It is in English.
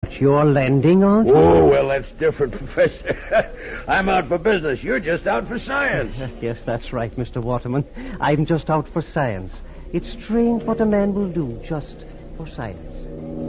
But you're lending, aren't you? Oh, well, that's different, Professor. I'm out for business. You're just out for science. Yes, that's right, Mr. Waterman. I'm just out for science. It's strange what a man will do just for science.